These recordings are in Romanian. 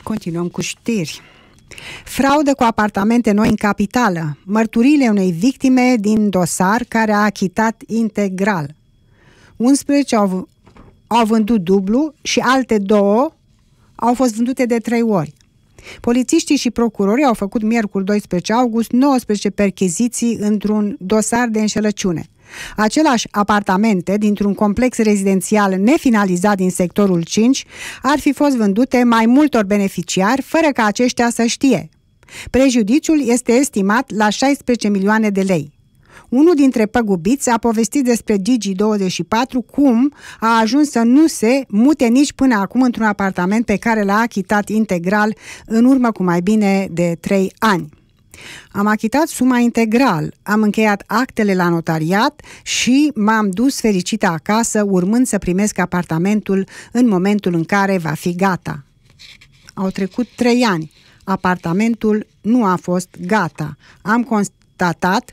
Continuăm cu știri. Fraudă cu apartamente noi în capitală. Mărturiile unei victime din dosar care a achitat integral. 11 au vândut dublu și alte 2 au fost vândute de 3 ori. Polițiștii și procurorii au făcut miercuri 12 august 19 percheziții într-un dosar de înșelăciune. Același apartamente dintr-un complex rezidențial nefinalizat din sectorul 5 ar fi fost vândute mai multor beneficiari fără ca aceștia să știe. Prejudiciul este estimat la 16 milioane de lei. Unul dintre păgubiți a povestit despre Digi24 cum a ajuns să nu se mute nici până acum într-un apartament pe care l-a achitat integral în urmă cu mai bine de 3 ani. Am achitat suma integral, am încheiat actele la notariat și m-am dus fericită acasă, urmând să primesc apartamentul în momentul în care va fi gata. Au trecut 3 ani. Apartamentul nu a fost gata. Am constatat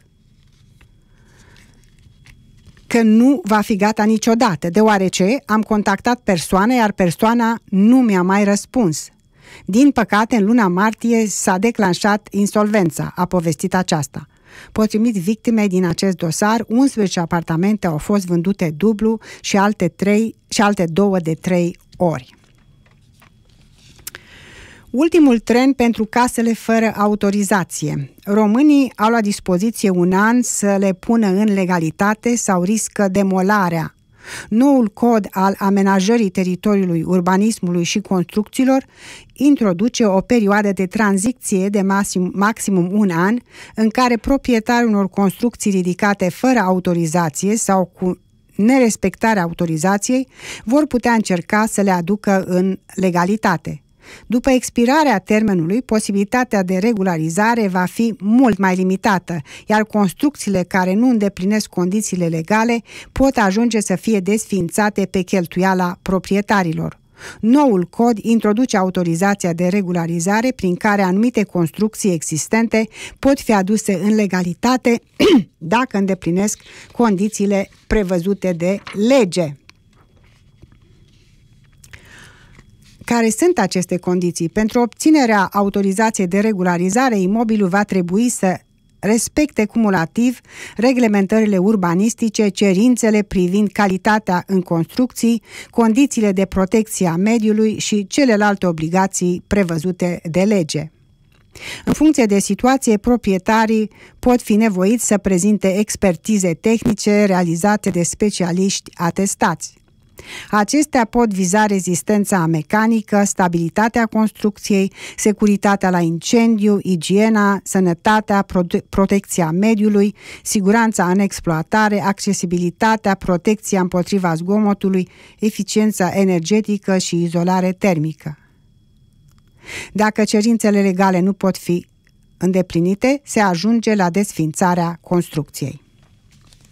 că nu va fi gata niciodată, deoarece am contactat persoana, iar persoana nu mi-a mai răspuns. Din păcate, în luna martie s-a declanșat insolvența, a povestit aceasta. Potrivit victimei din acest dosar, 11 apartamente au fost vândute dublu și alte 2 de 3 ori. Ultimul tren pentru casele fără autorizație. Românii au la dispoziție un an să le pună în legalitate sau riscă demolarea. Noul cod al amenajării teritoriului, urbanismului și construcțiilor introduce o perioadă de tranziție de maximum un an în care proprietarii unor construcții ridicate fără autorizație sau cu nerespectarea autorizației vor putea încerca să le aducă în legalitate. După expirarea termenului, posibilitatea de regularizare va fi mult mai limitată, iar construcțiile care nu îndeplinesc condițiile legale pot ajunge să fie desființate pe cheltuiala proprietarilor. Noul cod introduce autorizația de regularizare prin care anumite construcții existente pot fi aduse în legalitate dacă îndeplinesc condițiile prevăzute de lege. Care sunt aceste condiții? Pentru obținerea autorizației de regularizare, imobilul va trebui să respecte cumulativ reglementările urbanistice, cerințele privind calitatea în construcții, condițiile de protecție a mediului și celelalte obligații prevăzute de lege. În funcție de situație, proprietarii pot fi nevoiți să prezinte expertize tehnice realizate de specialiști atestați. Acestea pot viza rezistența mecanică, stabilitatea construcției, securitatea la incendiu, igiena, sănătatea, protecția mediului, siguranța în exploatare, accesibilitatea, protecția împotriva zgomotului, eficiența energetică și izolare termică. Dacă cerințele legale nu pot fi îndeplinite, se ajunge la desființarea construcției.